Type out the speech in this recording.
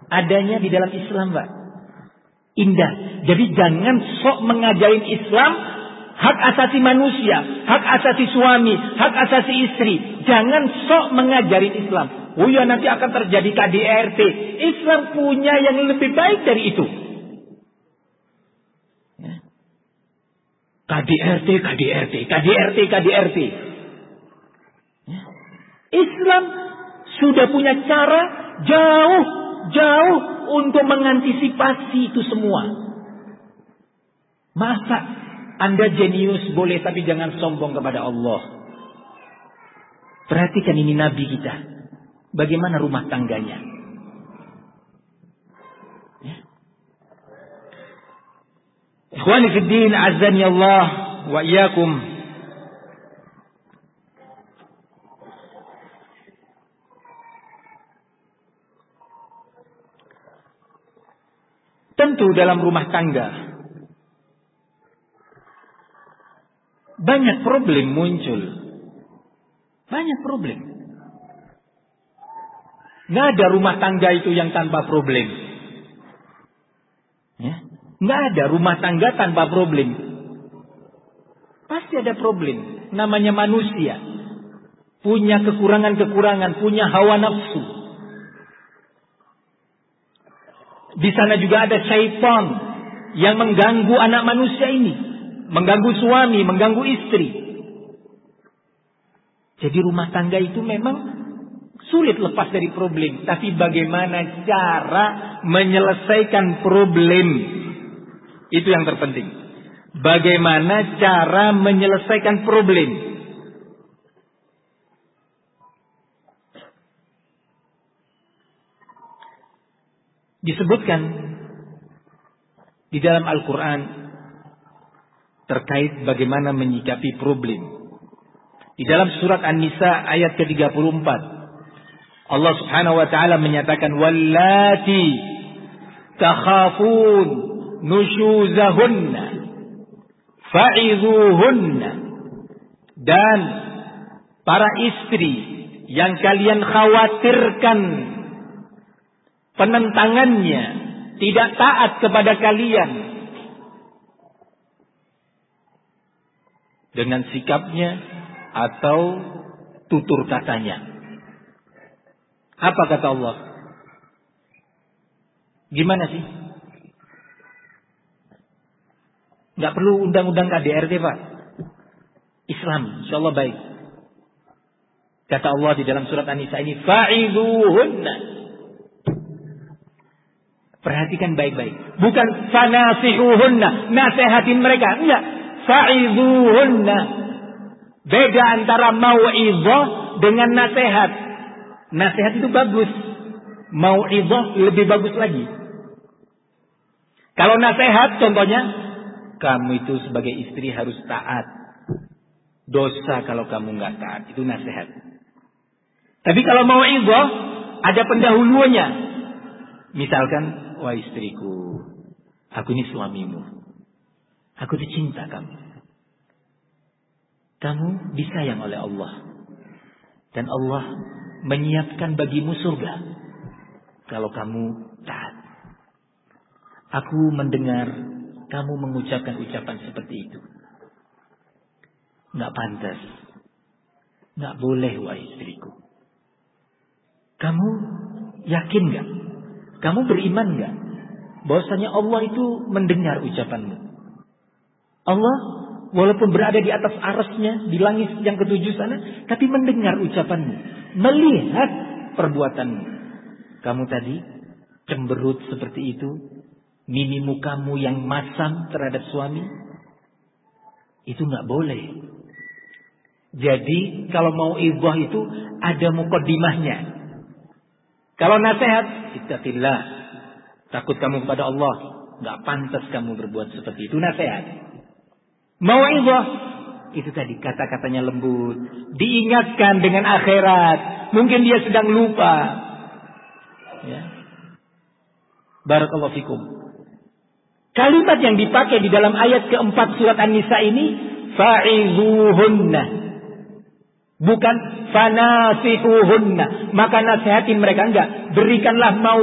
adanya di dalam Islam, Pak. Indah. Jadi jangan sok mengajarin Islam hak asasi manusia, hak asasi suami, hak asasi istri. Jangan sok mengajarin Islam. Oh ya, nanti akan terjadi KDRT. Islam punya yang lebih baik dari itu. KDRT. Ya. Islam sudah punya cara jauh untuk mengantisipasi itu semua. Masa Anda jenius boleh, tapi jangan sombong kepada Allah. Perhatikan ini Nabi kita. Bagaimana rumah tangganya. Ya. Ikhwani fi din, azani Allah wa iyyakum. Tentu dalam rumah tangga banyak problem muncul. Banyak problem. Nggak ada rumah tangga itu yang tanpa problem. Ya. Nggak ada rumah tangga tanpa problem. Pasti ada problem. Namanya manusia. Punya kekurangan-kekurangan. Punya hawa nafsu. Di sana juga ada syaitan yang mengganggu anak manusia ini. Mengganggu suami, mengganggu istri. Jadi rumah tangga itu memang sulit lepas dari problem. Tapi bagaimana cara menyelesaikan problem? Itu yang terpenting. Bagaimana cara menyelesaikan problem? Disebutkan di dalam Al-Quran terkait bagaimana menyikapi problem. Di dalam surat An-Nisa ayat ke-34, Allah Subhanahu wa taala menyatakan wallati takhafun nusyuzahunna fa'izuhunna, dan para istri yang kalian khawatirkan penentangannya, tidak taat kepada kalian dengan sikapnya atau tutur katanya. Apa kata Allah? Gimana sih? Nggak perlu undang-undang KDRT, Pak. Islam, insyaallah baik. Kata Allah di dalam surat An-Nisa ini, fa'iduhunna. Perhatikan baik-baik. Bukan fanasihuhunna, nasihatin mereka. Enggak. Fa'iduhunna. Beda antara mau'izah dengan nasihat. Nasihat itu bagus. Mau'izah lebih bagus lagi. Kalau nasihat contohnya, kamu itu sebagai istri harus taat. Dosa kalau kamu nggak taat. Itu nasihat. Tapi kalau mau'izah, ada pendahulunya. Misalkan, wah istriku, aku ini suamimu. Aku dicinta kamu. Kamu disayang oleh Allah. Dan Allah menyiapkan bagimu surga kalau kamu taat. Aku mendengar kamu mengucapkan ucapan seperti itu. Nggak pantas. Nggak boleh, wah istriku. Kamu yakin nggak? Kamu beriman nggak bahwasanya Allah itu mendengar ucapanmu? Allah walaupun berada di atas arasnya, di langit yang ketujuh sana, tapi mendengar ucapanmu, melihat perbuatanmu. Kamu tadi cemberut seperti itu, mimi mukamu yang masam terhadap suami, itu nggak boleh. Jadi kalau mau ibah itu ada muqaddimahnya. Kalau nasihat, ittaqillah, takut kamu kepada Allah, nggak pantas kamu berbuat seperti itu, nasihat. Mau'izah, itu tadi kata-katanya lembut, diingatkan dengan akhirat. Mungkin dia sedang lupa. Ya. Barakallahu fikum. Kalimat yang dipakai di dalam ayat keempat surat An-Nisa ini, fa'izuhunna. Bukan fanasihuhunna. Maka nasihatin mereka, enggak. Berikanlah mau